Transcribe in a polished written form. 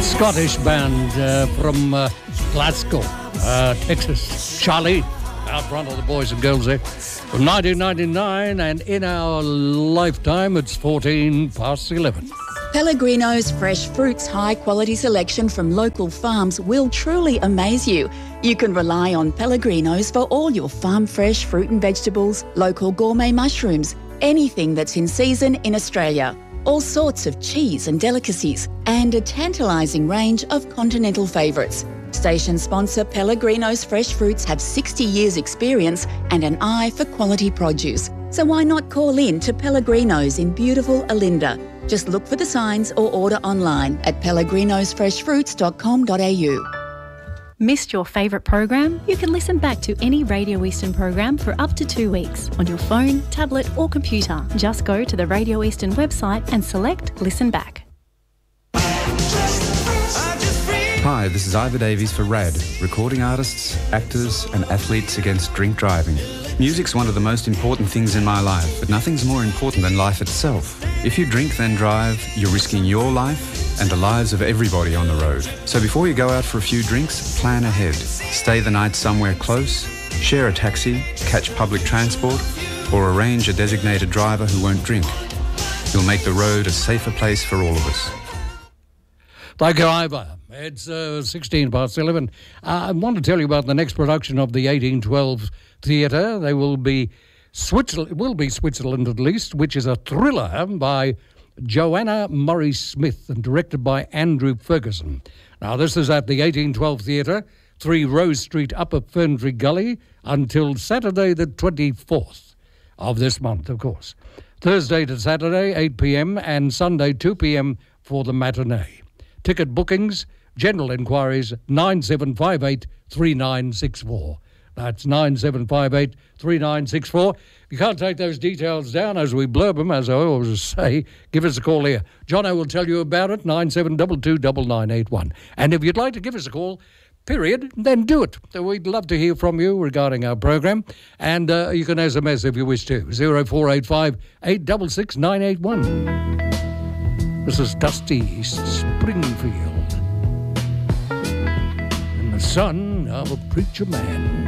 Scottish band from Glasgow, Texas. Charlie, out front of the boys and girls there. From 1999, and in our lifetime, it's 14 past 11. Pellegrino's fresh fruits high-quality selection from local farms will truly amaze you. You can rely on Pellegrino's for all your farm-fresh fruit and vegetables, local gourmet mushrooms, anything that's in season in Australia. All sorts of cheese and delicacies, and a tantalising range of continental favourites. Station sponsor Pellegrino's Fresh Fruits have 60 years experience and an eye for quality produce. So why not call in to Pellegrino's in beautiful Olinda? Just look for the signs or order online at pellegrinosfreshfruits.com.au. Missed your favourite program? You can listen back to any Radio Eastern program for up to 2 weeks on your phone, tablet or computer. Just go to the Radio Eastern website and select Listen Back. Hi, this is Ivor Davies for RAD, recording artists, actors and athletes against drink driving. Music's one of the most important things in my life, but nothing's more important than life itself. If you drink then drive, you're risking your life and the lives of everybody on the road. So before you go out for a few drinks, plan ahead. Stay the night somewhere close, share a taxi, catch public transport, or arrange a designated driver who won't drink. You'll make the road a safer place for all of us. Thank you, Ivor. It's 16 past 11. I want to tell you about the next production of the 1812 Theatre. They will be Switzerland, it will be Switzerland at least, which is a thriller by Joanna Murray Smith and directed by Andrew Ferguson. Now, this is at the 1812 Theatre, 3 Rose Street, Upper Ferntree Gully, until Saturday the 24th of this month, of course. Thursday to Saturday, 8 p.m, and Sunday, 2 p.m. for the matinee. Ticket bookings, general inquiries, 9758 3964. That's 9758 3964. If you can't take those details down as we blurb them, as I always say, give us a call here. Jono will tell you about it, 97229981. And if you'd like to give us a call, period, then do it. We'd love to hear from you regarding our program. And you can SMS if you wish to, 0485 866 981. This is Dusty Springfield, and the son of a preacher man.